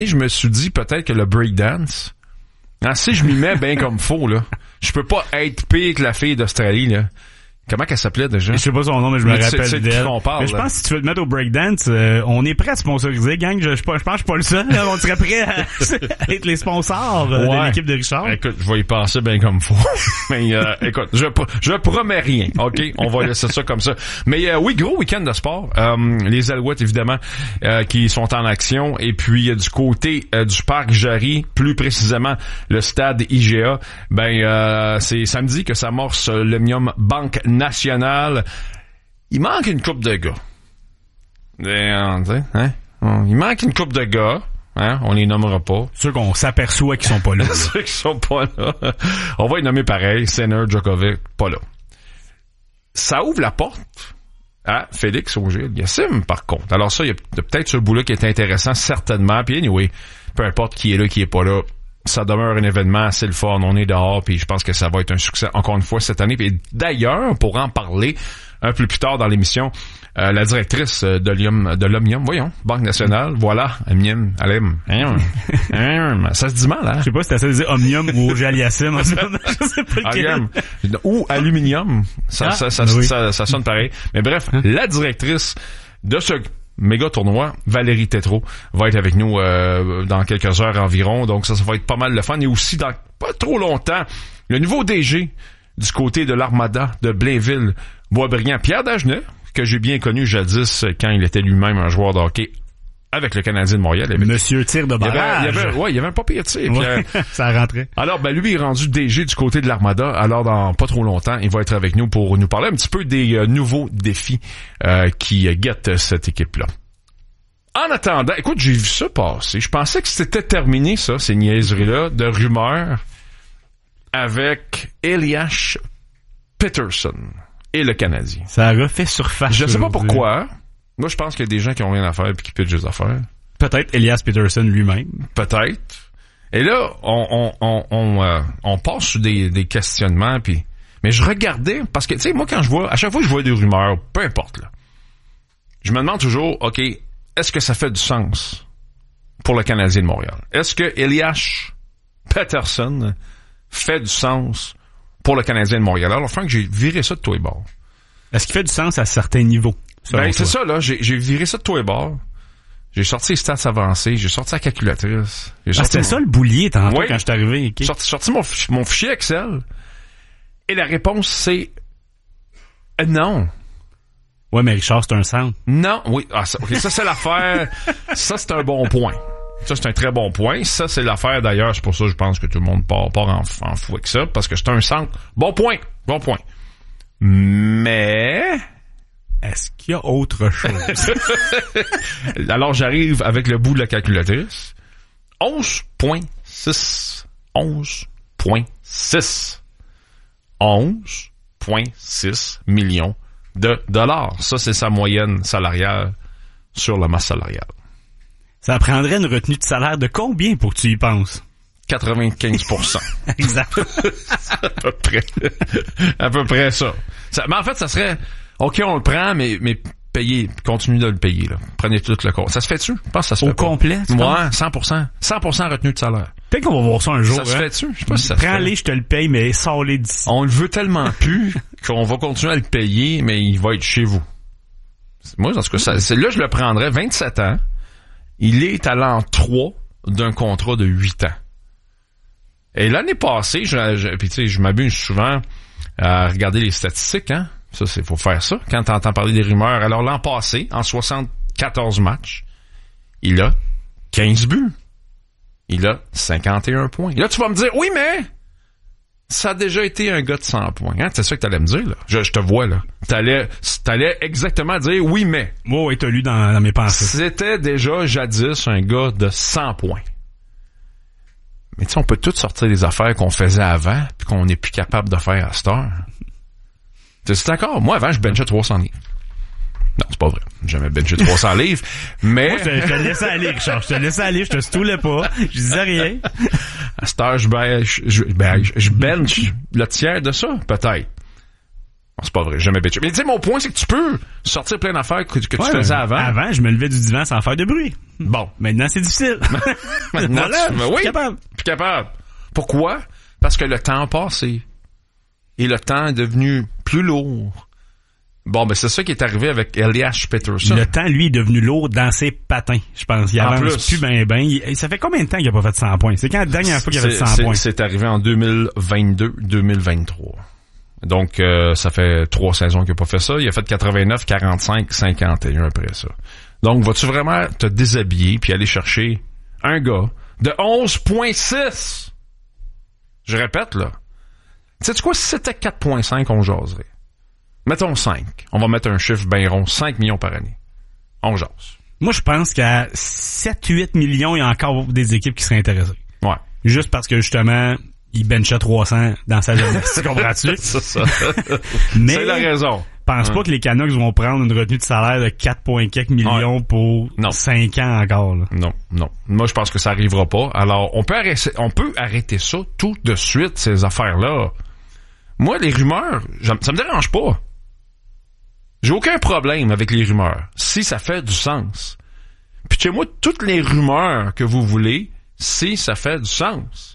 je me suis dit peut-être que le breakdance, si je m'y mets bien comme faut, là, je peux pas être pire que la fille d'Australie, là. Comment qu'elle s'appelait déjà? Je sais pas son nom, mais je me rappelle d'elle. Mais je pense que si tu veux te mettre au breakdance, on est prêt à sponsoriser, gang. Je pense que je suis pas le seul. Là. On serait prêt à être les sponsors de l'équipe de Richard. Écoute, je vais y passer bien comme faut. Mais écoute, je promets rien. OK? On va laisser ça comme ça. Mais oui, gros week-end de sport. Les Alouettes, évidemment, qui sont en action. Et puis, du côté du parc Jarry, plus précisément le stade IGA, c'est samedi que s'amorce l'Omnium Banque Nationale. Il manque une coupe de gars. Il manque une coupe de gars. On les nommera pas. Ceux qu'on s'aperçoit qu'ils sont pas là. Ceux qui sont pas là. On va les nommer pareil. Sinner, Djokovic, pas là. Ça ouvre la porte à Félix Auger-Aliassime, par contre. Alors ça, il y a peut-être ce bout-là qui est intéressant, certainement. Puis anyway, peu importe qui est là, qui est pas là, ça demeure un événement, c'est le fun, on est dehors, puis je pense que ça va être un succès encore une fois cette année. Puis d'ailleurs, pour en parler un peu plus tard dans l'émission, la directrice de l'Omnium, voyons, Banque Nationale, voilà, Omnium, ça se dit mal, hein? Je sais pas si t'as ça de dire Omnium ou Auger-Aliassime en ce moment, je sais pas lequel. Ou Aluminium, ça sonne pareil. Mais bref, la directrice de ce méga tournoi, Valérie Tétrault, va être avec nous dans quelques heures environ. Donc ça va être pas mal de fun. Et aussi, dans pas trop longtemps, le nouveau DG du côté de l'Armada de Blainville-Boisbriand, Pierre Dagenet, que j'ai bien connu jadis quand il était lui-même un joueur de hockey avec le Canadien de Montréal. Monsieur tir de barrage. Il y avait un pas pire tir. Ouais, ça rentrait. Alors, lui est rendu DG du côté de l'Armada. Alors, dans pas trop longtemps, il va être avec nous pour nous parler un petit peu des nouveaux défis qui guettent cette équipe-là. En attendant, écoute, j'ai vu ça passer. Je pensais que c'était terminé, ça, ces niaiseries-là de rumeurs avec Elias Pettersson et le Canadien. Ça a refait surface. Je sais pas pourquoi. Moi, je pense qu'il y a des gens qui ont rien à faire et qui pitchent des affaires. Peut-être Elias Pettersson lui-même. Peut-être. Et là, on passe sur des questionnements, puis mais je regardais, parce que, tu sais, moi, à chaque fois que je vois des rumeurs, peu importe, là, je me demande toujours, OK, est-ce que ça fait du sens pour le Canadien de Montréal? Est-ce que Elias Pettersson fait du sens pour le Canadien de Montréal? Alors, enfin que j'ai viré ça de tous les bords. Est-ce qu'il fait du sens à certains niveaux? C'est ça, là. J'ai viré ça de tous les bords. J'ai sorti les stats avancés, j'ai sorti la calculatrice. C'était ça le boulier tantôt quand je suis arrivé. Okay. J'ai sorti mon fichier Excel. Et la réponse, c'est non. Ouais, mais Richard, c'est un centre. Non, oui. Ça c'est l'affaire. Ça, c'est un bon point. Ça, c'est un très bon point. Ça, c'est l'affaire, d'ailleurs. C'est pour ça que je pense que tout le monde part en fou avec ça, parce que c'est un centre. Bon point. Mais... est-ce qu'il y a autre chose? Alors, j'arrive avec le bout de la calculatrice. 11,6. 11,6 millions de dollars. Ça, c'est sa moyenne salariale sur la masse salariale. Ça prendrait une retenue de salaire de combien pour que tu y penses? 95%. Exact. à peu près ça. Mais en fait, ça serait... OK, on le prend, mais payez, continuez de le payer, là. Prenez tout le compte. Ça se fait-tu? Je pense que ça se fait. Au complet? Ouais, 100%. 100% retenue de salaire. Peut-être qu'on va voir ça un jour. Ça se fait-tu? Je sais pas si ça se fait. Prends-les, je te le paye, mais sors-les d'ici. On le veut tellement plus qu'on va continuer à le payer, mais il va être chez vous. Moi, en tout cas, là, je le prendrais 27 ans. Il est à l'an 3 d'un contrat de 8 ans. Et l'année passée, puis tu sais, je m'abuse souvent à regarder les statistiques, hein. Ça, faut faire ça quand t'entends parler des rumeurs. Alors, l'an passé, en 74 matchs, il a 15 buts. Il a 51 points. Et là, tu vas me dire, oui, mais ça a déjà été un gars de 100 points. Hein? C'est ça que t'allais me dire, là. Je te vois, là. T'allais exactement dire, oui, mais. Moi, t'as lu dans mes pensées. C'était déjà, jadis, un gars de 100 points. Mais tu sais, on peut tout sortir des affaires qu'on faisait avant puis qu'on n'est plus capable de faire à cette heure. T'es d'accord? Moi, avant, je benchais 300 livres. Non, c'est pas vrai. J'ai jamais benché 300 livres, mais... Moi, je te laissais aller, Richard. Je te laissais aller, je te stoulais pas. Je disais rien. À cette heure, je bench le tiers de ça, peut-être. C'est pas vrai, j'ai jamais bitché. Mais tu sais, mon point, c'est que tu peux sortir plein d'affaires que tu faisais avant. Avant, je me levais du divan sans faire de bruit. Bon. Maintenant, c'est difficile. Maintenant, voilà, plus capable. Pourquoi? Parce que le temps a passé. Et le temps est devenu plus lourd. Bon, ben c'est ça qui est arrivé avec Elias Pettersson. Le temps, lui, est devenu lourd dans ses patins, je pense. Il avance plus ben. Ça fait combien de temps qu'il a pas fait 100 points? C'est quand la dernière fois qu'il a fait 100 points? C'est arrivé en 2022-2023. Donc, ça fait 3 saisons qu'il a pas fait ça. Il a fait 89, 45, 51 après ça. Donc, vas-tu vraiment te déshabiller puis aller chercher un gars de 11.6? Je répète, là. Sais-tu quoi? Si c'était 4.5, on jaserait. Mettons 5. On va mettre un chiffre bien rond. 5 millions par année. On jase. Moi, je pense qu'à 7-8 millions, il y a encore des équipes qui seraient intéressées. Ouais. Juste parce que, justement, il benchait 300 dans sa jeunesse. Tu comprends-tu? C'est ça. Mais c'est la raison. Pense pas que les Canucks vont prendre une retenue de salaire de 4,4 millions pour 5 ans encore. Là. Non. Moi, je pense que ça arrivera pas. Alors, on peut arrêter ça tout de suite, ces affaires-là. Moi, les rumeurs, ça me dérange pas. J'ai aucun problème avec les rumeurs, si ça fait du sens. Puis chez moi, toutes les rumeurs que vous voulez, si ça fait du sens.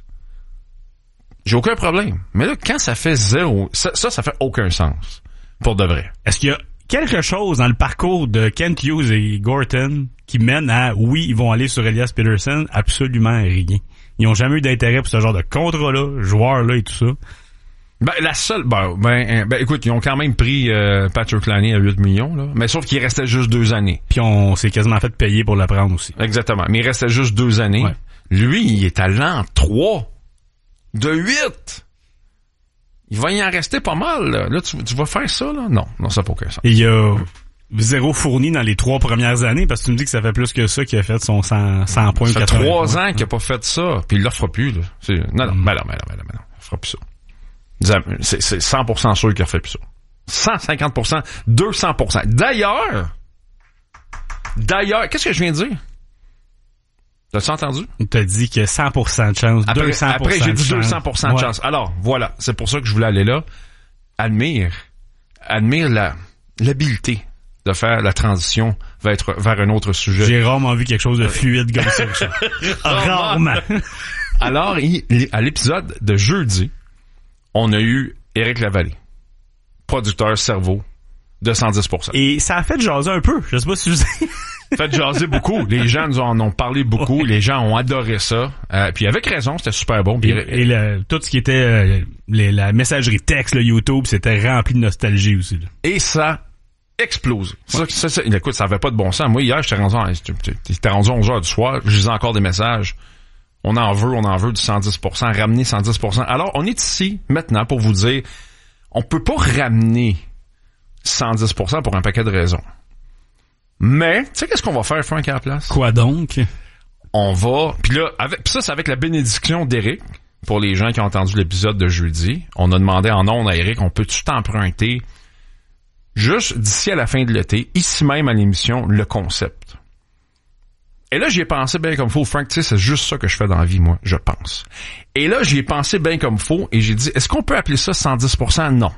J'ai aucun problème. Mais là, quand ça fait zéro, ça fait aucun sens. Pour de vrai. Est-ce qu'il y a quelque chose dans le parcours de Kent Hughes et Gorton qui mène à, oui, ils vont aller sur Elias Pettersson? Absolument rien. Ils ont jamais eu d'intérêt pour ce genre de contrat-là, joueur-là et tout ça. Ben, la seule, écoute, ils ont quand même pris Patrick Laine à 8 millions, là. Mais sauf qu'il restait juste 2 années. Puis on s'est quasiment fait payer pour le prendre aussi. Exactement. Mais il restait juste 2 années. Ouais. Lui, il est à l'an 3 de 8. Il va y en rester pas mal, là. Là, tu vas faire ça, là? Non, ça n'a pas aucun sens. Et il y a zéro fourni dans les 3 premières années, parce que tu me dis que ça fait plus que ça qu'il a fait son 100 points. Ça fait 3 ans qu'il a pas fait ça, puis il le fera plus, là. Non, mais non. Il fera plus ça. C'est 100% sûr qu'il a fait plus ça. 150%, 200%. D'ailleurs, qu'est-ce que je viens de dire? T'as-tu entendu? Il t'a dit que 100% de chance, 200%. Après, j'ai dit 200% de chance. Alors, voilà. C'est pour ça que je voulais aller là. Admire l'habileté de faire la transition vers un autre sujet. J'ai rarement vu quelque chose de fluide comme ça. Rarement. Alors, à l'épisode de jeudi, on a eu Éric Lavallée, producteur cerveau de 110%. Et ça a fait jaser un peu. Je sais pas si vous fait jaser beaucoup. Les gens nous en ont parlé beaucoup. Les gens ont adoré ça. Puis avec raison, c'était super bon. Puis tout ce qui était la messagerie texte, le YouTube, c'était rempli de nostalgie aussi. Là. Et ça a explosé. Ouais. Ça, écoute, ça avait pas de bon sens. Moi, hier, j'étais rendu 11h du soir. Je lisais encore des messages. On en veut du 110%, ramener 110%. Alors, on est ici, maintenant, pour vous dire, on peut pas ramener 110% pour un paquet de raisons. Mais, tu sais qu'est-ce qu'on va faire, Frank, à la place? Quoi donc? On va... Puis là, ça, c'est avec la bénédiction d'Éric. Pour les gens qui ont entendu l'épisode de jeudi, on a demandé en ondes à Éric, on peut-tu t'emprunter, juste d'ici à la fin de l'été, ici même à l'émission, le concept. Et là, j'y ai pensé bien comme faut. Frank, tu sais, c'est juste ça que je fais dans la vie, moi, je pense. Et là, j'y ai pensé bien comme faut et j'ai dit, est-ce qu'on peut appeler ça 110%? Non.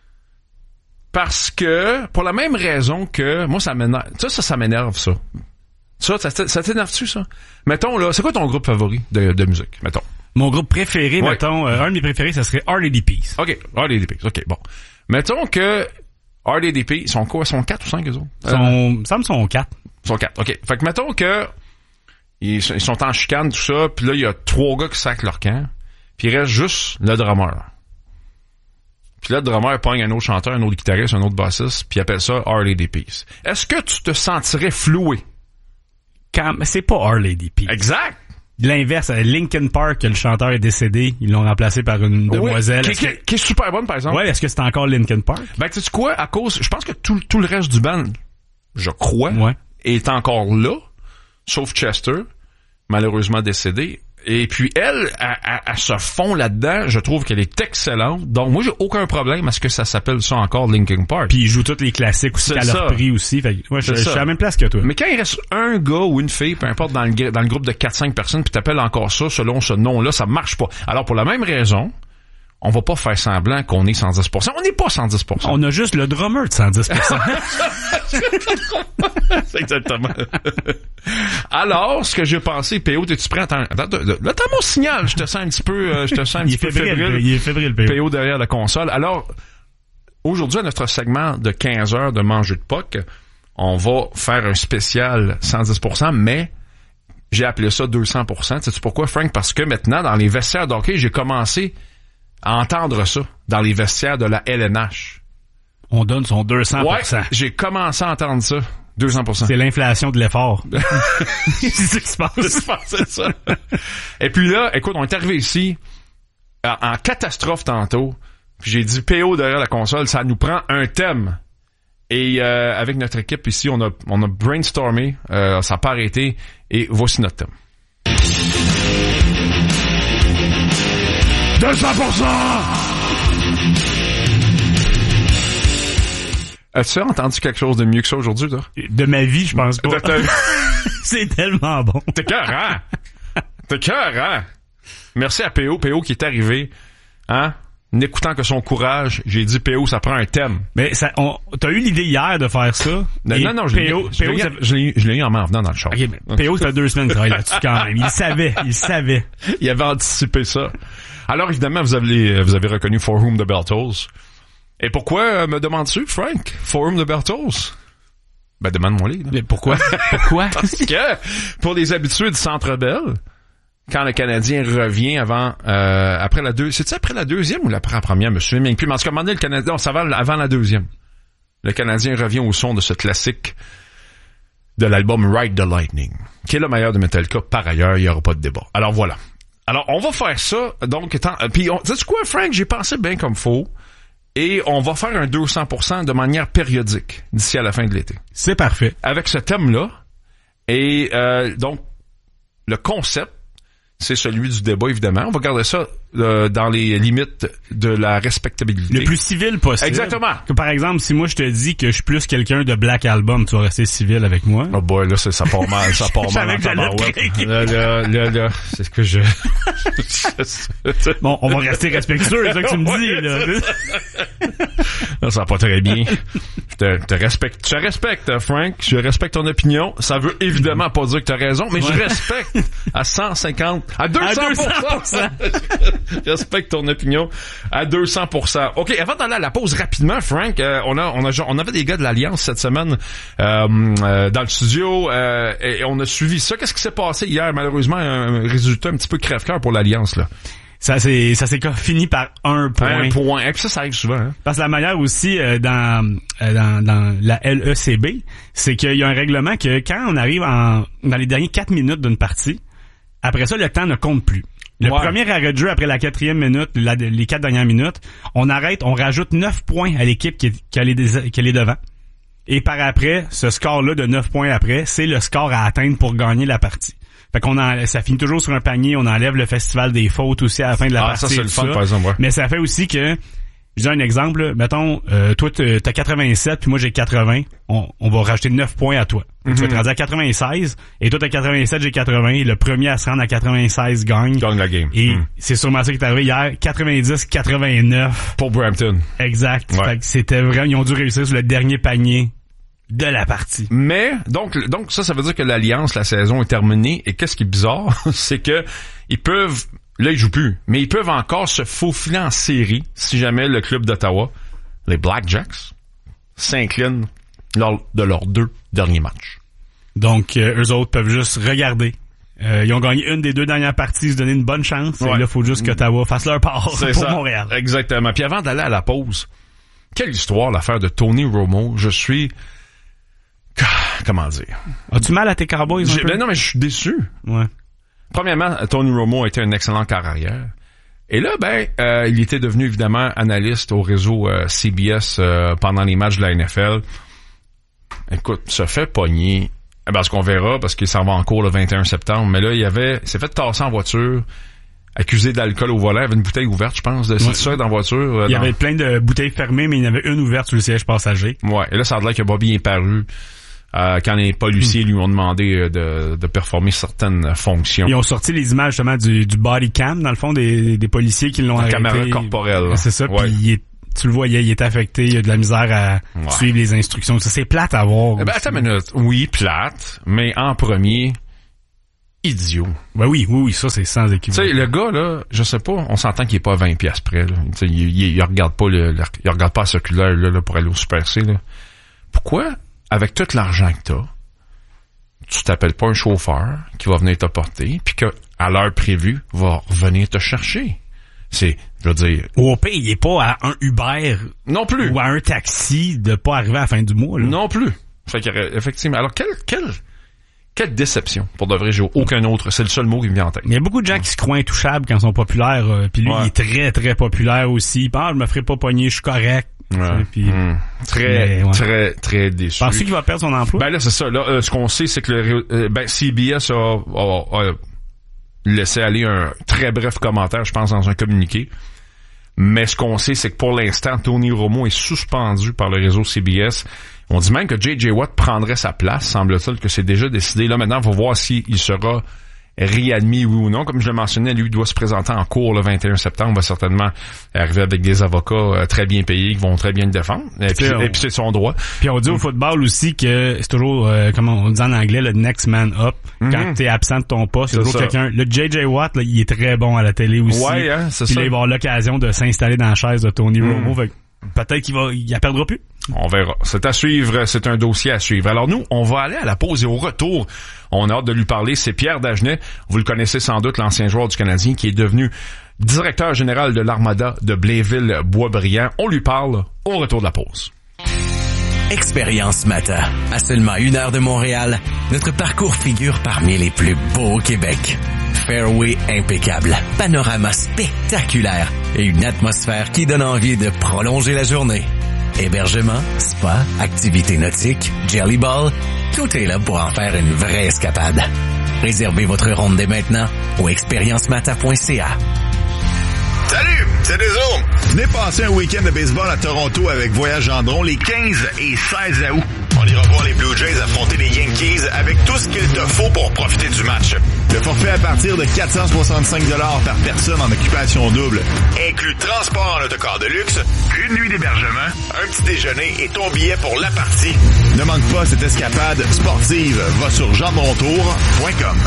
Parce que, pour la même raison que, moi, ça m'énerve. Ça m'énerve, ça. Ça t'énerve-tu, ça? Mettons, là, c'est quoi ton groupe favori de musique, mettons? Mon groupe préféré, ouais. Mettons, un de mes préférés, ça serait RDDP. OK, RDDP. OK, bon. Mettons que RDDP, ils sont quoi? Ils sont 4 ou 5, eux autres? Ça me semble sont 4. Ils sont 4, OK. Fait que mettons que ils sont en chicane, tout ça, puis là, il y a 3 gars qui sacent leur camp, puis il reste juste le drummer. Puis là, le drummer pogne un autre chanteur, un autre guitariste, un autre bassiste, puis il appelle ça RDDP. Est-ce que tu te sentirais floué? C'est pas RDDP. Exact! L'inverse, Linkin Park, le chanteur est décédé, ils l'ont remplacé par une demoiselle. Qui est super bonne, par exemple. Ouais, est-ce que c'est encore Linkin Park? Ben, tu sais quoi, à cause, je pense que tout le reste du band, je crois, est encore là, sauf Chester, malheureusement décédé. Et puis elle se fond là-dedans, je trouve qu'elle est excellente. Donc moi, j'ai aucun problème à ce que ça s'appelle ça encore Linkin Park. Puis il joue tous les classiques aussi qu'elle a repris aussi. Fait que, je suis à la même place que toi. Mais quand il reste un gars ou une fille, peu importe dans le groupe de 4-5 personnes, puis t'appelles encore ça selon ce nom-là, ça marche pas. Alors pour la même raison, on va pas faire semblant qu'on est 110%. On n'est pas 110%. On a juste le drummer de 110%. C'est exactement. Alors, ce que j'ai pensé, PO, t'es-tu prêt? Attends, là, t'as mon signal. Je te sens un petit peu, fébrile. Il est fébrile, PO. PO derrière la console. Alors, aujourd'hui, à notre segment de 15 heures de manger de puck, on va faire un spécial 110%, mais j'ai appelé ça 200%. Sais-tu pourquoi, Frank? Parce que maintenant, dans les vestiaires d'hockey, j'ai commencé à entendre ça dans les vestiaires de la LNH. On donne son 200%. Ouais, j'ai commencé à entendre ça. 200%. C'est l'inflation de l'effort. C'est ça qui se passe. C'est ça. Et puis là, écoute, on est arrivé ici en catastrophe tantôt. Puis j'ai dit, PO derrière la console, ça nous prend un thème. Et avec notre équipe ici, on a brainstormé, ça n'a pas arrêté, et voici notre thème. 200%! As-tu entendu quelque chose de mieux que ça aujourd'hui, toi? De ma vie, je pense pas. C'est tellement bon. T'es cœurant! T'es cœurant! Merci à PO qui est arrivé, hein? N'écoutant que son courage, j'ai dit PO, ça prend un thème. Mais t'as eu l'idée hier de faire ça? Non, je l'ai eu en m'en venant dans le char. Okay, PO, ça fait 2 semaines qu'il travaille là-dessus quand même. Il savait. Il avait anticipé ça. Alors évidemment, vous avez reconnu For Whom the Bell Tolls. Et pourquoi me demandes-tu, Frank? For Whom the Bell Tolls? Ben, demande-moi-les. Mais pourquoi? Parce que, pour les habitués du Centre Bell, quand le Canadien revient après la deuxième, c'est-tu après la deuxième ou après la première, me souviens même plus, mais en tout cas, le Canadien, non, ça va avant la deuxième. Le Canadien revient au son de ce classique de l'album Ride the Lightning, qui est le meilleur de Metallica. Par ailleurs, il n'y aura pas de débat. Alors voilà. Alors, on va faire ça, donc, puis, sais-tu quoi, Frank? J'ai pensé bien comme faut, et on va faire un 200% de manière périodique d'ici à la fin de l'été. C'est parfait. Avec ce thème-là, et donc, le concept, c'est celui du débat, évidemment. On va garder ça dans les limites de la respectabilité. Le plus civil possible. Exactement. Que, par exemple, si moi je te dis que je suis plus quelqu'un de Black Album, tu vas rester civil avec moi. Oh boy, là, ça part mal, ça part mal. Là, c'est ce que je... Bon, on va rester respectueux, c'est ça que tu me dis, là. Non, ça va pas très bien. Je te respecte. Je respecte, Frank. Je respecte ton opinion. Ça veut évidemment pas dire que t'as raison, mais je respecte à 150, à 200%. Je respecte ton opinion à 200%. OK, avant d'aller à la pause rapidement, Frank, on avait des gars de l'Alliance cette semaine dans le studio et on a suivi ça. Qu'est-ce qui s'est passé hier? Malheureusement, un résultat un petit peu crève-cœur pour l'Alliance, là. Ça s'est fini par un point. Un point. Et puis ça arrive souvent. Hein? Parce que la manière aussi dans la LECB, c'est qu'il y a un règlement que quand on arrive dans les dernières 4 minutes d'une partie, après ça, le temps ne compte plus. Le premier arrêt de jeu après la 4e minute, les 4 dernières minutes, on arrête, on rajoute 9 points à l'équipe qui est devant. Et par après, ce score-là de 9 points après, c'est le score à atteindre pour gagner la partie. Fait ça finit toujours sur un panier, on enlève le festival des fautes aussi à la fin de la partie. Ça, c'est le fun, par exemple, ouais. Mais ça fait aussi que, je dis un exemple, là, mettons, toi, t'as 87, puis moi, j'ai 80, on va rajouter 9 points à toi. Tu vas te rendre à 96, et toi, t'as 87, j'ai 80, et le premier à se rendre à 96 gagne la game. Et c'est sûrement ça qui est arrivé hier, 90-89. Pour Brampton. Exact. Ouais. Fait que c'était vraiment, ils ont dû réussir sur le dernier panier de la partie. Mais, donc ça veut dire que l'Alliance, la saison est terminée, et qu'est-ce qui est bizarre, c'est que ils peuvent, là ils jouent plus, mais ils peuvent encore se faufiler en série si jamais le club d'Ottawa, les Blackjacks, s'inclinent lors de leurs 2 derniers matchs. Donc, eux autres peuvent juste regarder. Ils ont gagné une des 2 dernières parties, se donner une bonne chance, et là, il faut juste qu'Ottawa fasse leur part pour Montréal. Exactement. Puis avant d'aller à la pause, quelle histoire l'affaire de Tony Romo. Je suis... Comment dire? As-tu mal à tes Cowboys? Non, mais je suis déçu. Ouais. Premièrement, Tony Romo a été un excellent carrière. Et là, il était devenu évidemment analyste au réseau CBS pendant les matchs de la NFL. Écoute, se fait pogner. Parce qu'on verra, parce qu'il s'en va en cours le 21 septembre. Mais là, il s'est fait tasser en voiture, accusé d'alcool au volant. Il avait une bouteille ouverte, je pense, de sucre dans la voiture. Il y avait plein de bouteilles fermées, mais il y en avait une ouverte sur le siège passager. Ouais, et là, ça a l'air que Bobby est paru quand les policiers lui ont demandé de performer certaines fonctions. Ils ont sorti les images justement du body cam, dans le fond, des policiers qui l'ont arrêté. Caméra corporelle. C'est ça, ouais. Puis tu le voyais, il est affecté, il a de la misère à suivre les instructions. Ça, c'est plate à voir. Attends une minute. Oui, plate, mais en premier, idiot. Ben oui, ça c'est sans équivoque. Tu sais, le gars, là, je sais pas, on s'entend qu'il est pas à 20$ près, là. Tu sais, il regarde pas il regarde pas la circulaire, là, pour aller au Super C, là. Pourquoi, avec tout l'argent que t'as, tu t'appelles pas un chauffeur qui va venir te porter, puis que, à l'heure prévue, va revenir te chercher? C'est, je veux dire... Ou au pire, il est pas à un Uber... Non plus! Ou à un taxi de pas arriver à la fin du mois, là. Non plus! Fait que, effectivement, alors, quelle déception. Pour de vrai, j'ai aucun autre. C'est le seul mot qui me vient en tête. Il y a beaucoup de gens qui se croient intouchables quand ils sont populaires. Puis lui, il est très, très populaire aussi. Il pense, je me ferai pas pogner, je suis correct. Ouais. Puis, très, très déçu. Penses-tu qu'il va perdre son emploi? Ben là, c'est ça. Là, ce qu'on sait, c'est que CBS a laissé aller un très bref commentaire, je pense, dans un communiqué. Mais ce qu'on sait, c'est que pour l'instant, Tony Romo est suspendu par le réseau CBS. On dit même que J.J. Watt prendrait sa place. Semble-t-il que c'est déjà décidé. Là, maintenant, on va voir s'il sera réadmis, oui ou non. Comme je le mentionnais, lui doit se présenter en cours le 21 septembre. Va certainement arriver avec des avocats très bien payés qui vont très bien le défendre. Et puis c'est son droit. Puis on dit au football aussi que c'est toujours, comment on dit en anglais, le next man up. Quand t'es absent de ton poste, c'est toujours quelqu'un. Le J.J. Watt, là, il est très bon à la télé aussi. Ouais, hein, c'est puis ça. Là, il va avoir l'occasion de s'installer dans la chaise de Tony Romo. Fait peut-être qu'il la perdra plus. On verra. C'est à suivre, c'est un dossier à suivre. Alors nous, on va aller à la pause et au retour, on a hâte de lui parler. C'est Pierre Dagenet. Vous le connaissez sans doute, l'ancien joueur du Canadien qui est devenu directeur général de l'Armada de Blainville-Boisbriand. On lui parle au retour de la pause. Expérience Mata. À seulement 1 heure de Montréal, notre parcours figure parmi les plus beaux au Québec. Fairway impeccable, panorama spectaculaire et une atmosphère qui donne envie de prolonger la journée. Hébergement, spa, activités nautiques, jelly ball, tout est là pour en faire une vraie escapade. Réservez votre ronde dès maintenant au expériencemata.ca. Salut, c'est Deso. Venez passer un week-end de baseball à Toronto avec Voyage Gendron les 15 et 16 août. On ira voir les Blue Jays affronter les Yankees avec tout ce qu'il te faut pour profiter du match. Le forfait à partir de 465 $ par personne en occupation double inclut transport en autocar de luxe, une nuit d'hébergement, un petit déjeuner et ton billet pour la partie. Ne manque pas cette escapade sportive. Va sur gendrontour.com.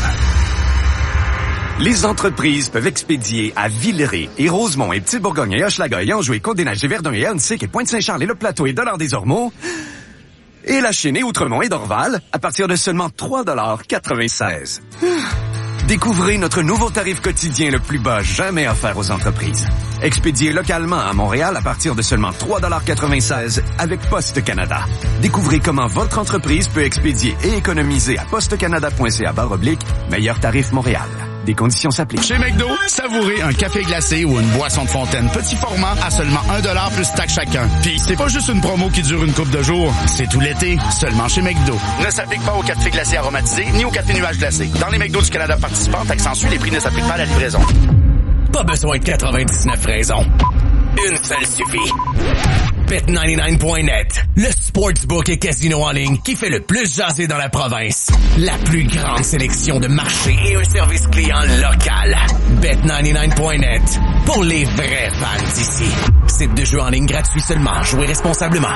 Les entreprises peuvent expédier à Villeray et Rosemont et Petite-Bourgogne et Hochelaga et Anjou et Côte-des-Neiges et Verdun et Annecy et Pointe-Saint-Charles et Le Plateau et Dollard-des-Ormeaux et La Chine et Outremont et Dorval à partir de seulement 3,96 $. Découvrez notre nouveau tarif quotidien le plus bas jamais offert aux entreprises. Expédié localement à Montréal à partir de seulement 3,96 $ avec Poste Canada. Découvrez comment votre entreprise peut expédier et économiser à postecanada.ca/meilleur tarif Montréal. Des conditions s'appliquent. Chez McDo, savourez un café glacé ou une boisson de fontaine petit format à seulement 1 $ plus taxe chacun. Puis c'est pas juste une promo qui dure une couple de jours, c'est tout l'été, seulement chez McDo. Ne s'applique pas au café glacé aromatisé ni au café nuage glacé. Dans les McDo du Canada participants, taxe en suit, les prix ne s'appliquent pas à la livraison. Pas besoin de 99 raisons. Une seule suffit. Bet99.net, le sportsbook et casino en ligne qui fait le plus jaser dans la province. La plus grande sélection de marchés et un service client local. Bet99.net, pour les vrais fans d'ici. Site de jeu en ligne gratuit seulement. Jouez responsablement.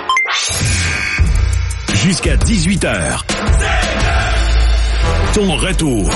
Jusqu'à 18h. Ton retour.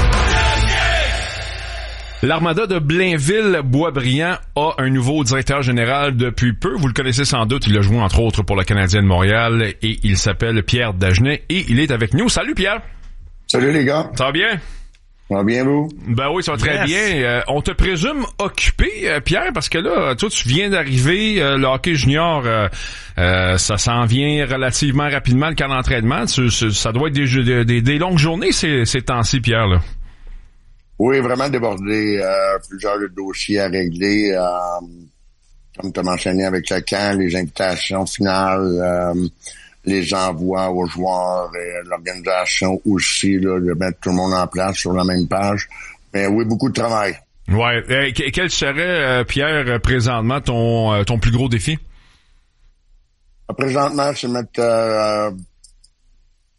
L'Armada de Blainville-Boisbriand a un nouveau directeur général depuis peu. Vous le connaissez sans doute. Il a joué entre autres pour le Canadien de Montréal et il s'appelle Pierre Dagenet et il est avec nous. Salut Pierre! Salut les gars! Ça va bien? Ça va bien vous? Ben oui, ça va très bien. On te présume occupé, Pierre, parce que là, toi tu viens d'arriver, le hockey junior, ça s'en vient relativement rapidement, le camp d'entraînement. Ça doit être des longues journées ces temps-ci, Pierre, là. Oui, vraiment débordé. Plusieurs dossiers à régler. Comme tu as mentionné avec le camp, les invitations finales, les envois aux joueurs, et l'organisation aussi, là, de mettre tout le monde en place sur la même page. Mais oui, beaucoup de travail. Ouais. Quel serait, Pierre, présentement, ton plus gros défi? Présentement, c'est mettre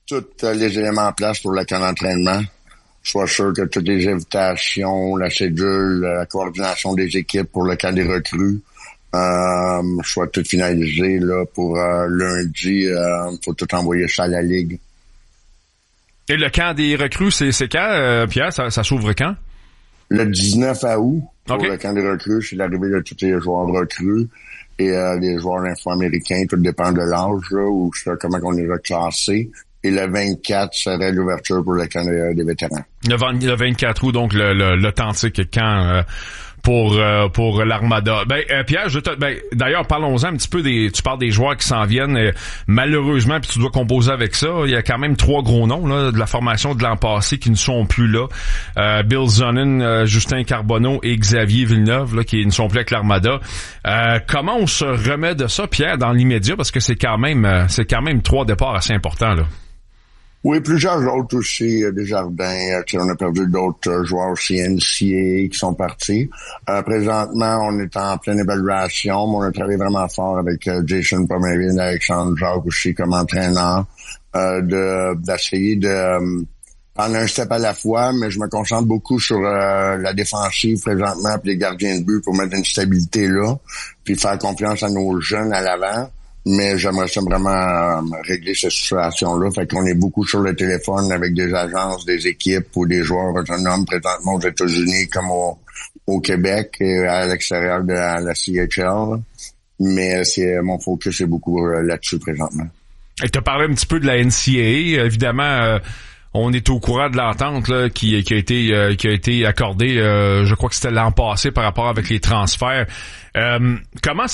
tous les éléments en place pour le camp d'entraînement. Sois sûr que toutes les invitations, la cédule, la coordination des équipes pour le camp des recrues soit tout finalisé là pour lundi. Faut tout envoyer ça à la Ligue. Et le camp des recrues, c'est quand, Pierre? Ça s'ouvre quand? Le 19 août, pour okay. Le camp des recrues, c'est l'arrivée de tous les joueurs recrues et les joueurs info-américains, tout dépend de l'âge, là, ou comment on les a classés. Et le 24 serait l'ouverture pour le camp des vétérans. Le 24 août, donc l'authentique camp pour l'Armada. Pierre, d'ailleurs, parlons-en un petit peu tu parles des joueurs qui s'en viennent. Malheureusement, puis tu dois composer avec ça. Il y a quand même 3 gros noms là de la formation de l'an passé qui ne sont plus là. Bill Zonin, Justin Carbonneau et Xavier Villeneuve là, qui ne sont plus avec l'Armada. Comment on se remet de ça, Pierre, dans l'immédiat, parce que c'est quand même 3 départs assez importants là. Oui, plusieurs autres aussi, Desjardins, on a perdu d'autres joueurs aussi NCAA qui sont partis. Présentement, on est en pleine évaluation, mais on a travaillé vraiment fort avec Jason Pomerine, Alexandre Jacques aussi comme entraîneur, d'essayer de prendre un step à la fois, mais je me concentre beaucoup sur la défensive présentement, puis les gardiens de but pour mettre une stabilité là, puis faire confiance à nos jeunes à l'avant. Mais j'aimerais ça vraiment régler cette situation-là. Fait qu'on est beaucoup sur le téléphone avec des agences, des équipes ou des joueurs autonomes présentement aux États-Unis comme au Québec et à l'extérieur de la CHL. Mais mon focus est beaucoup là-dessus présentement. Et tu as parlé un petit peu de la NCAA. Évidemment, on est au courant de l'entente là, qui a été accordée, je crois que c'était l'an passé par rapport avec les transferts. Comment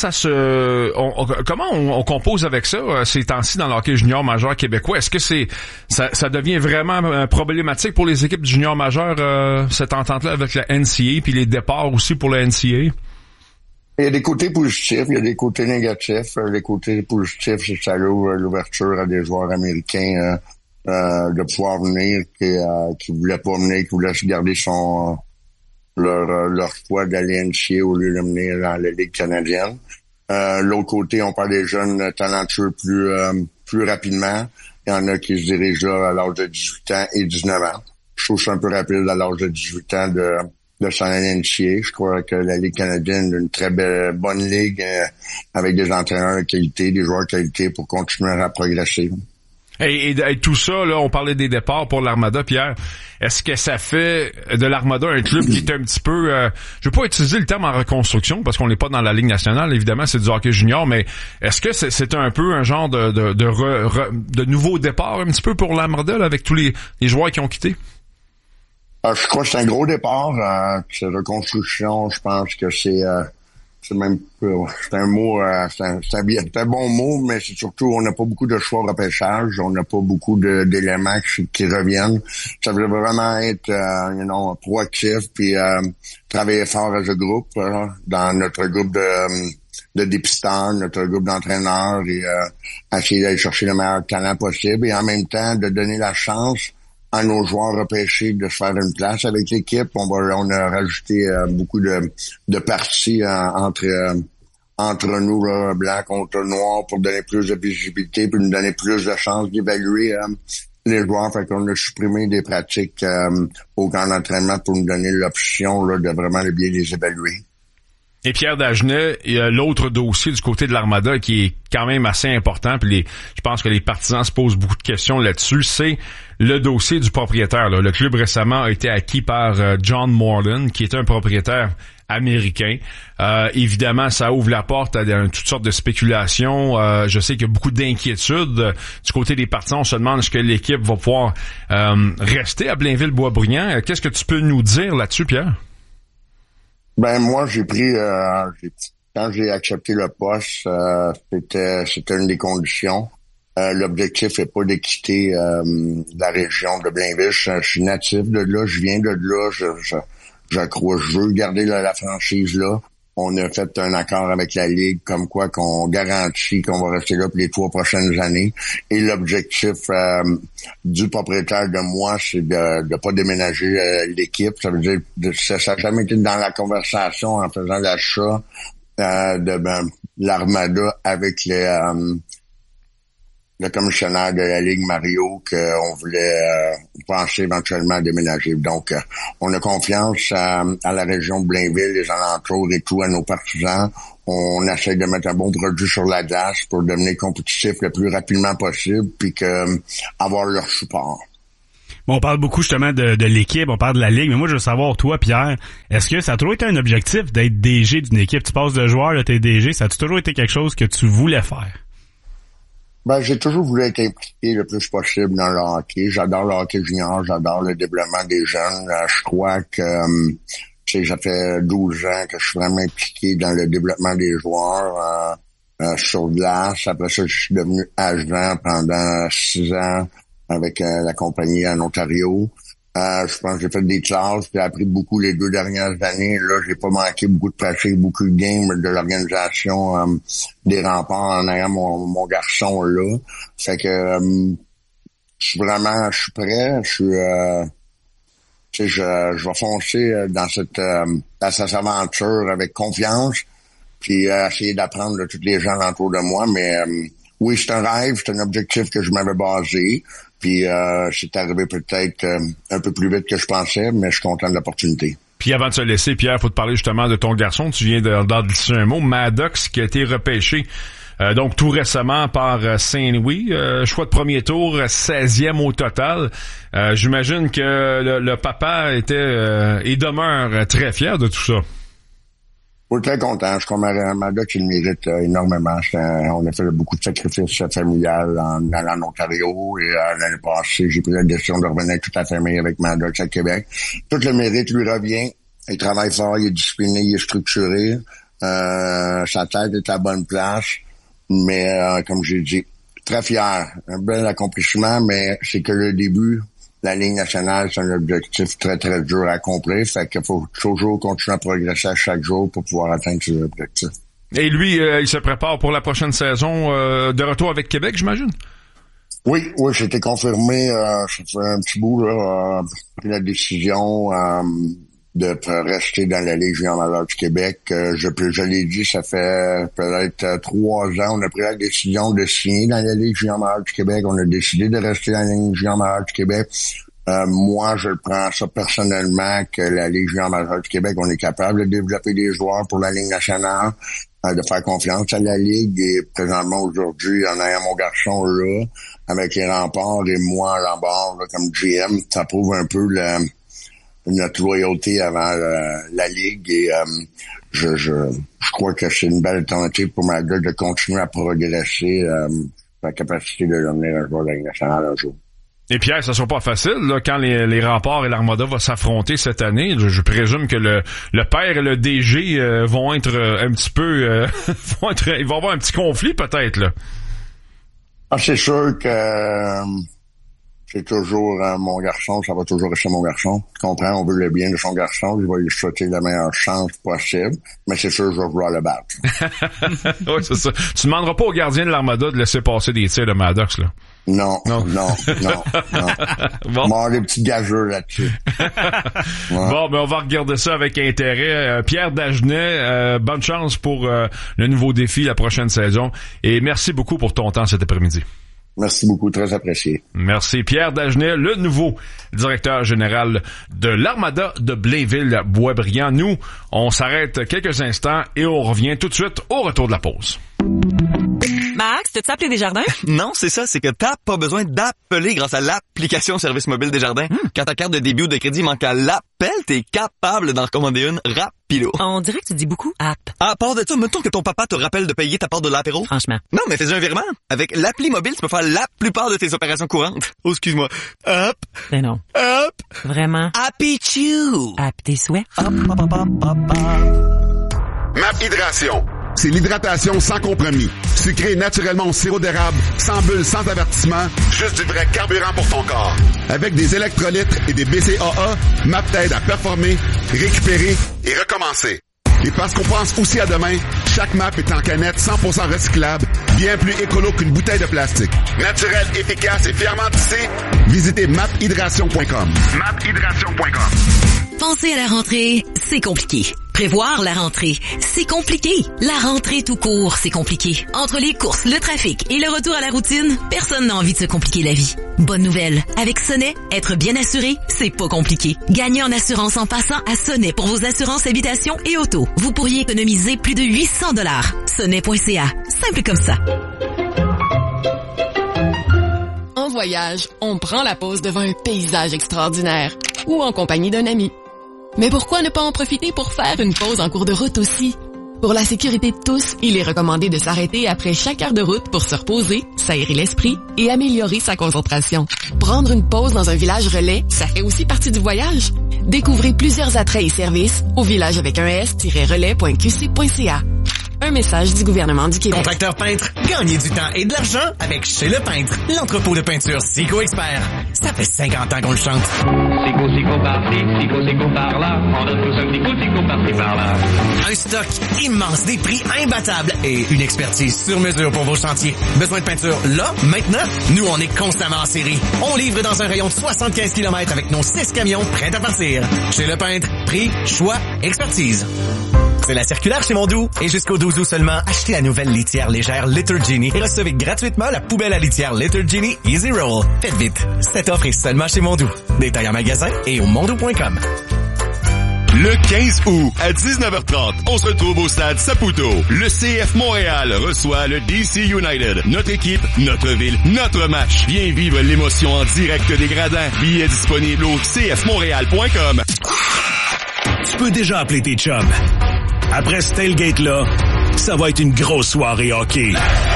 on compose avec ça ces temps-ci dans le hockey junior majeur québécois? Est-ce que ça devient vraiment problématique pour les équipes du junior majeur cette entente-là avec la NCAA puis les départs aussi pour la NCAA? Il y a des côtés positifs, il y a des côtés négatifs. Les côtés positifs, c'est que ça ouvre l'ouverture à des joueurs américains de pouvoir venir qui voulaient pas venir, qui voulaient se garder leur choix d'aller NCAA au lieu de venir dans la Ligue canadienne. L'autre côté, on parle des jeunes talentueux plus rapidement. Il y en a qui se dirigent là à l'âge de 18 ans et 19 ans. Je trouve ça un peu rapide à l'âge de 18 ans de s'en aller NCAA. Je crois que la Ligue canadienne est une très bonne ligue avec des entraîneurs de qualité, des joueurs de qualité pour continuer à progresser. Et tout ça, là, on parlait des départs pour l'Armada, Pierre. Est-ce que ça fait de l'Armada un club qui est un petit peu... je veux pas utiliser le terme en reconstruction, parce qu'on n'est pas dans la Ligue nationale, évidemment, c'est du hockey junior, mais est-ce que c'est un peu un genre de nouveau départ un petit peu pour l'Armada, là, avec tous les joueurs qui ont quitté? Je crois que c'est un gros départ. Cette reconstruction, je pense que c'est un mot, c'est un bon mot, mais c'est surtout, on n'a pas beaucoup de choix de repêchage, on n'a pas beaucoup d'éléments qui reviennent. Ça veut vraiment être, proactif, puis travailler fort as a groupe, dans notre groupe de dépisteurs, notre groupe d'entraîneurs, et essayer d'aller chercher le meilleur talent possible, et en même temps, de donner la chance à nos joueurs repêchés de se faire une place avec l'équipe. On a rajouté beaucoup de parties entre nous, là, blanc contre noir, pour donner plus de visibilité, pour nous donner plus de chances d'évaluer les joueurs. Fait qu'on a supprimé des pratiques au camp d'entraînement pour nous donner l'option là, de vraiment bien les évaluer. Et Pierre Dagenais, il y a l'autre dossier du côté de l'Armada qui est quand même assez important, puis je pense que les partisans se posent beaucoup de questions là-dessus, c'est le dossier du propriétaire. Là. Le club récemment a été acquis par John Moreland, qui est un propriétaire américain. Évidemment, ça ouvre la porte à toutes sortes de spéculations. Je sais qu'il y a beaucoup d'inquiétudes du côté des partisans. On se demande est-ce que l'équipe va pouvoir rester à Blainville-Boisbriand. Qu'est-ce que tu peux nous dire là-dessus, Pierre? Moi, j'ai pris quand j'ai accepté le poste, c'était une des conditions. L'objectif est pas de quitter la région de Blainville. Je suis natif de là, je viens de là, je crois, je veux garder la franchise là. On a fait un accord avec la Ligue comme quoi qu'on garantit qu'on va rester là pour les 3 prochaines années. Et l'objectif du propriétaire de moi, c'est de pas déménager l'équipe. Ça veut dire ça n'a jamais été dans la conversation en faisant l'achat de l'Armada avec le commissionnaire de la Ligue, Mario, qu'on voulait penser éventuellement à déménager. Donc, on a confiance à la région de Blainville, les alentours et tout, à nos partisans. On essaie de mettre un bon produit sur la glace pour devenir compétitif le plus rapidement possible, puis avoir leur support. Bon, on parle beaucoup justement de l'équipe, on parle de la Ligue, mais moi je veux savoir, toi Pierre, est-ce que ça a toujours été un objectif d'être DG d'une équipe? Tu passes de joueur, là, t'es DG, ça a toujours été quelque chose que tu voulais faire? Ben, j'ai toujours voulu être impliqué le plus possible dans le hockey. J'adore le hockey junior, j'adore le développement des jeunes. Je crois que ça fait 12 ans que je suis vraiment impliqué dans le développement des joueurs sur glace. Après ça, je suis devenu agent pendant 6 ans avec la compagnie en Ontario. Je pense que j'ai fait des classes, j'ai appris beaucoup les 2 dernières années. Là, j'ai pas manqué beaucoup de pratique, beaucoup de games de l'organisation des Remparts en ayant mon garçon là. Fait que je suis prêt, je vais foncer dans cette aventure avec confiance, puis essayer d'apprendre de tous les gens autour de moi. Mais oui, c'est un rêve, c'est un objectif que je m'avais basé. Puis c'est arrivé peut-être un peu plus vite que je pensais, mais je suis content de l'opportunité. Puis avant de se laisser, Pierre, faut te parler justement de ton garçon. Tu viens d'en glisser un mot, Maddox, qui a été repêché donc tout récemment par Saint-Louis. Choix de premier tour, 16e au total. J'imagine que le papa était et demeure très fier de tout ça. Je suis très content. Je crois que Maddox, il mérite énormément. On a fait beaucoup de sacrifices familiales en allant en Ontario. Et l'année passée, j'ai pris la décision de revenir avec toute la famille avec Maddox à Québec. Tout le mérite lui revient. Il travaille fort, il est discipliné, il est structuré. Sa tête est à la bonne place. Mais comme j'ai dit, très fier. Un bel accomplissement, mais c'est que le début. La Ligue nationale, c'est un objectif très, très dur à accomplir. Fait qu'il faut toujours continuer à progresser à chaque jour pour pouvoir atteindre ces objectifs. Et lui, il se prépare pour la prochaine saison de retour avec Québec, j'imagine? Oui, c'était confirmé. Ça fait un petit bout, là, pris la décision de rester dans la Ligue junior majeure du Québec. Je l'ai dit, ça fait peut-être 3 ans. On a pris la décision de signer dans la Ligue junior majeure du Québec. On a décidé de rester dans la Ligue junior majeure du Québec. Moi, je prends ça personnellement que la Ligue junior majeure du Québec, on est capable de développer des joueurs pour la Ligue nationale, de faire confiance à la Ligue. Et présentement, aujourd'hui, en ayant mon garçon là, avec les Remparts et moi en Remparts là, comme GM, ça prouve un peu notre loyauté avant la Ligue et je crois que c'est une belle alternative pour ma gueule de continuer à progresser la capacité de devenir un joueur de la Ligue nationale un jour. Et Pierre, ça sera pas facile là, quand les Remparts et l'Armada vont s'affronter cette année. Je présume que le père et le DG vont être un petit peu ils vont avoir un petit conflit peut-être là. Ah, c'est sûr que c'est toujours mon garçon, ça va toujours rester mon garçon. Tu comprends, on veut le bien de son garçon, je vais lui souhaiter la meilleure chance possible, mais c'est sûr que je vais vouloir le battre. Oui, c'est ça. Tu demanderas pas au gardien de l'Armada de laisser passer des tirs de Maddox, là. Non. Bon. On va avoir des petits gageux là-dessus. Ouais. Bon, ben on va regarder ça avec intérêt. Pierre Dagenet, bonne chance pour le nouveau défi la prochaine saison. Et merci beaucoup pour ton temps cet après-midi. Merci beaucoup, très apprécié. Merci. Pierre Dagenet, le nouveau directeur général de l'Armada de Blainville-Boisbriand. Nous, on s'arrête quelques instants et on revient tout de suite au retour de la pause. Max, t'as-tu appelé Desjardins? Non, c'est ça, c'est que t'as pas besoin d'appeler grâce à l'application Service Mobile Desjardins. Quand ta carte de débit ou de crédit manque à l'appel, t'es capable d'en recommander une rapido. On dirait que tu dis beaucoup app. À part de ça, mettons que ton papa te rappelle de payer ta part de l'apéro. Franchement. Non, mais fais un virement. Avec l'appli mobile, tu peux faire la plupart de tes opérations courantes. Oh, excuse-moi. Hop. Ben non. Hop. Vraiment. Happy Chew. App tes souhaits. Hop. MAP Hydration. C'est l'hydratation sans compromis. Sucré naturellement au sirop d'érable, sans bulles, sans avertissement. Juste du vrai carburant pour ton corps. Avec des électrolytes et des BCAA, MAP t'aide à performer, récupérer et recommencer. Et parce qu'on pense aussi à demain, chaque MAP est en canette 100% recyclable, bien plus écolo qu'une bouteille de plastique. Naturel, efficace et fièrement tissé. Visitez maphydration.com. maphydration.com. Penser à la rentrée, c'est compliqué. Prévoir la rentrée, c'est compliqué. La rentrée tout court, c'est compliqué. Entre les courses, le trafic et le retour à la routine, personne n'a envie de se compliquer la vie. Bonne nouvelle, avec Sonnet, être bien assuré, c'est pas compliqué. Gagnez en assurance en passant à Sonnet pour vos assurances habitation et auto. Vous pourriez économiser plus de 800 $. Sonnet.ca, simple comme ça. En voyage, on prend la pause devant un paysage extraordinaire ou en compagnie d'un ami. Mais pourquoi ne pas en profiter pour faire une pause en cours de route aussi? Pour la sécurité de tous, il est recommandé de s'arrêter après chaque heure de route pour se reposer, s'aérer l'esprit et améliorer sa concentration. Prendre une pause dans un village relais, ça fait aussi partie du voyage. Découvrez plusieurs attraits et services au village avec un s-relais.qc.ca. Un message du gouvernement du Québec. Contracteur peintre, gagnez du temps et de l'argent avec Chez Le Peintre, l'entrepôt de peinture Sico Expert. Ça fait 50 ans qu'on le chante. Sico par-ci, Sico par-là. On donne tous un Sico par-ci par-là. Un stock immense, des prix imbattables et une expertise sur mesure pour vos chantiers. Besoin de peinture là, maintenant? Nous, on est constamment en série. On livre dans un rayon de 75 km avec nos 6 camions prêts à partir. Chez Le Peintre, prix, choix, expertise. C'est la circulaire chez Mondou. Et jusqu'au 12 août seulement, achetez la nouvelle litière légère Litter Genie et recevez gratuitement la poubelle à litière Litter Genie Easy Roll. Faites vite. Cette offre est seulement chez Mondou. Détails en magasin et au mondou.com. Le 15 août à 19h30, on se retrouve au stade Saputo. Le CF Montréal reçoit le DC United. Notre équipe, notre ville, notre match. Viens vivre l'émotion en direct des gradins. Billets disponibles au cfmontréal.com. Tu peux déjà appeler tes chums. Après ce tailgate-là, ça va être une grosse soirée hockey.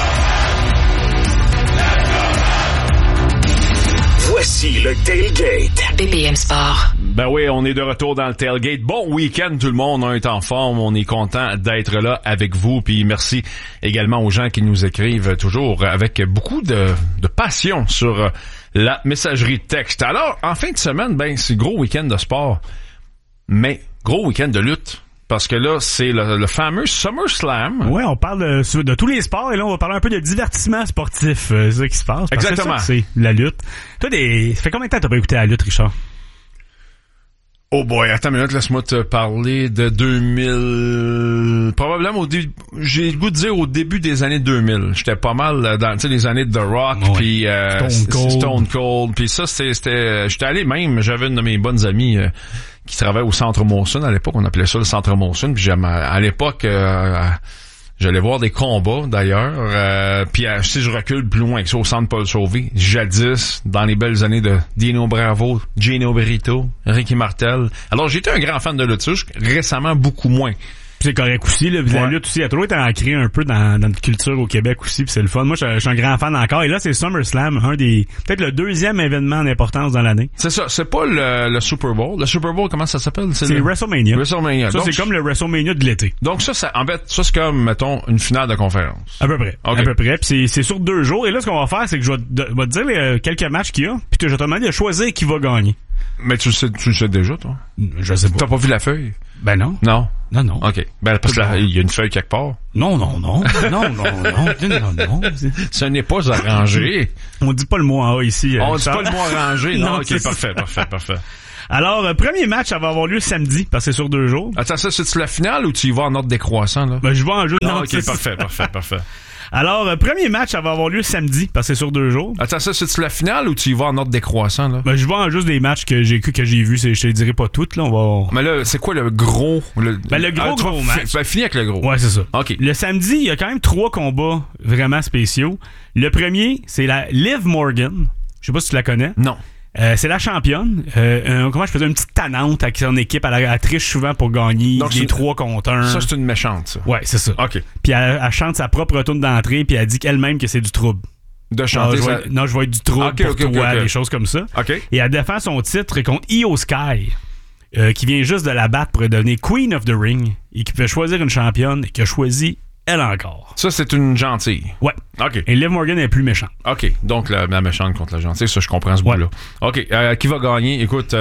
Voici le tailgate. BPM Sport. Ben oui, on est de retour dans le tailgate. Bon week-end tout le monde, on est en forme, on est content d'être là avec vous. Puis merci également aux gens qui nous écrivent toujours avec beaucoup de passion sur la messagerie texte. Alors, en fin de semaine, ben c'est gros week-end de sport, mais gros week-end de lutte. Parce que là, c'est le fameux SummerSlam. Ouais, on parle de tous les sports et là, on va parler un peu de divertissement sportif. C'est ça qui se passe. Exactement. C'est la lutte. Toi, ça fait combien de temps t'as pas écouté la lutte, Richard? Oh boy, attends une minute, laisse-moi te parler de 2000... Probablement j'ai le goût de dire au début des années 2000. J'étais pas mal dans, tu sais, les années de The Rock, puis Stone Cold. Puis ça, c'était... J'étais allé même, j'avais une de mes bonnes amies... qui travaillait au Centre Molson à l'époque, on appelait ça le Centre Molson, puis à l'époque j'allais voir des combats d'ailleurs, puis si je recule plus loin que ça au Centre Paul Sauvé, jadis dans les belles années de Dino Bravo, Gino Brito, Ricky Martel. Alors j'étais un grand fan de lutte, récemment beaucoup moins. C'est correct aussi, là. La lutte aussi a toujours été ancrée un peu dans notre culture au Québec aussi, puis c'est le fun. Moi, je suis un grand fan encore. Et là, c'est SummerSlam, peut-être le deuxième événement d'importance dans l'année. C'est ça, c'est pas le Super Bowl. Le Super Bowl, comment ça s'appelle? C'est WrestleMania. WrestleMania. Ça, c'est comme le WrestleMania de l'été. Donc en fait, ça c'est comme, mettons, une finale de conférence. À peu près. Okay. À peu près. Puis c'est sur 2 jours. Et là, ce qu'on va faire, c'est que je vais te dire quelques matchs qu'il y a, puis que je vais te demander de choisir qui va gagner. Mais tu le sais déjà, toi? Je sais pas. T'as pas vu la feuille? Ben non. Non. Non. OK. Ben, parce qu'il y a une feuille quelque part. Non. Non. Ce n'est pas arrangé. On dit pas le mot en A ici. On dit pas le mot arrangé. Non, OK, parfait. Alors, premier match, ça va avoir lieu samedi, parce que c'est sur 2 jours. Attends, ça, c'est-tu la finale ou tu y vas en ordre décroissant, là? Ben, je vais en jeu. Non, OK, parfait. Alors, premier match, ça va avoir lieu samedi, parce que c'est sur 2 jours. Attends, ça, c'est-tu la finale ou tu y vas en ordre décroissant, là? Ben, je vais en juste des matchs que j'ai vus, je te dirai pas toutes, là, on va... Mais là, c'est quoi le gros... le gros match. Ben, fini avec le gros. Ouais, c'est ça. OK. Le samedi, il y a quand même 3 combats vraiment spéciaux. Le premier, c'est la Liv Morgan. Je sais pas si tu la connais. Non. C'est la championne. Comment je faisais une petite tannante avec son équipe. Elle triche souvent pour gagner. Donc, des 3 contre 1. Ça, c'est une méchante, ça. Ouais, c'est ça. OK. Puis elle chante sa propre tourne d'entrée, puis elle dit qu'elle-même que c'est du trouble. De chanter je vais être du trouble pour toi, des choses comme ça. OK. Et elle défend son titre contre Io Sky, qui vient juste de la battre pour devenir Queen of the Ring, et qui peut choisir une championne, et qui a choisi elle encore. Ça, c'est une gentille. Ouais. OK. Et Liv Morgan est plus méchante. OK. Donc, la méchante contre la gentille, ça, je comprends ce bout-là. OK. Qui va gagner? Écoute,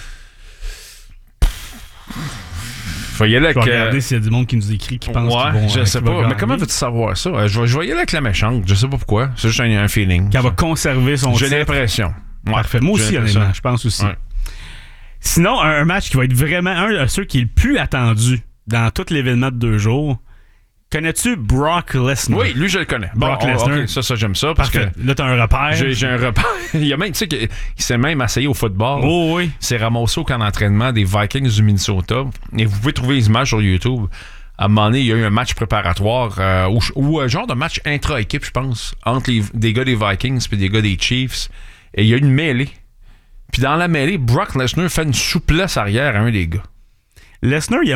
faut y aller avec... Je vais regarder s'il y a du monde qui nous écrit, qui pense qu'ils vont... je sais pas. Mais comment veux-tu savoir ça? Je vais y aller avec la méchante. Je sais pas pourquoi. C'est juste un feeling. Qu'elle va conserver son titre. J'ai l'impression. Ouais. Parfait. Moi aussi, honnêtement. Je pense aussi. Ouais. Sinon, un match qui va être vraiment un de ceux qui est le plus attendu dans tout l'événement de 2 jours. Connais-tu Brock Lesnar? Oui, lui, je le connais. Bon, Brock Lesnar. Okay, ça, j'aime ça. Parce Parfait. que là, t'as un repère. J'ai un repère. Il y a même, tu sais, qu'il s'est même essayé au football. Oh, oui. Il s'est ramassé au camp d'entraînement des Vikings du Minnesota. Et vous pouvez trouver les images sur YouTube. À un moment donné, il y a eu un match préparatoire ou un genre de match intra-équipe, je pense, entre des gars des Vikings et des gars des Chiefs. Et il y a eu une mêlée. Puis dans la mêlée, Brock Lesnar fait une souplesse arrière à un des gars. Lesnar, il